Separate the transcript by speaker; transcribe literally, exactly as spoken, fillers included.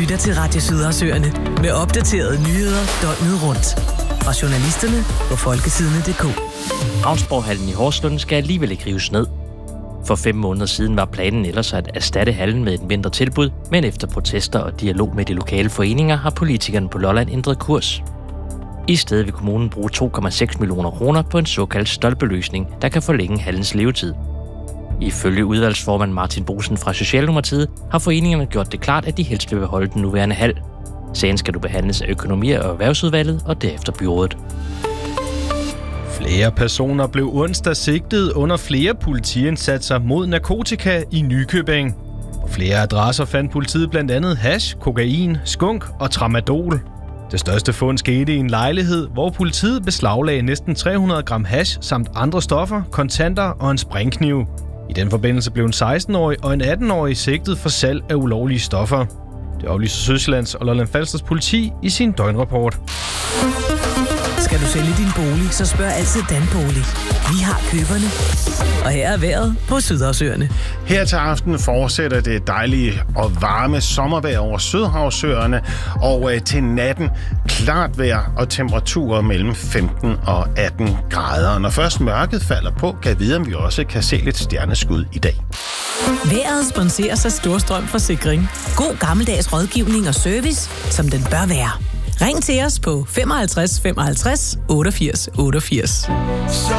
Speaker 1: lytter til Radio Sydersøerne med opdaterede nyheder døgnet rundt. Fra journalisterne på folkesidene punktum d k.
Speaker 2: Ravnsborghallen i Horslund skal alligevel ikke rives ned. For fem måneder siden var planen ellers at erstatte hallen med et mindre tilbud, men efter protester og dialog med de lokale foreninger har politikerne på Lolland ændret kurs. I stedet vil kommunen bruge to komma seks millioner kroner på en såkaldt stolpeløsning, der kan forlænge hallens levetid. Ifølge udvalgsformand Martin Boesen fra Socialdemokratiet har foreningerne gjort det klart, at de helst vil beholde den nuværende hal. Sagen skal du behandles af økonomi- og erhvervsudvalget og derefter byrådet.
Speaker 3: Flere personer blev onsdag sigtet under flere politiindsatser mod narkotika i Nykøbing. På flere adresser fandt politiet blandt andet hash, kokain, skunk og tramadol. Det største fund skete i en lejlighed, hvor politiet beslaglagde næsten tre hundrede gram hash samt andre stoffer, kontanter og en springkniv. I den forbindelse blev en seksten-årig og en atten-årig sigtet for salg af ulovlige stoffer. Det oplyser Sydsjællands og Lolland Falsters politi i sin døgnrapport.
Speaker 1: Skal du sælge din bolig, så spørg altid Danbolig. Vi har køberne. Og her er vejret på Sydersøerne.
Speaker 4: Her til aften fortsætter det dejlige og varme sommervejr over Sydhavsøerne, og øh, til natten klart vejr og temperaturer mellem femten og atten grader. Når først mørket falder på, kan vi vide, om vi også kan se lidt stjerneskud i dag.
Speaker 1: Vejret sponseres af Storstrøm Forsikring. God gammeldags rådgivning og service, som den bør være. Ring til os på femoghalvtreds femoghalvtreds otteogfirs otteogfirs.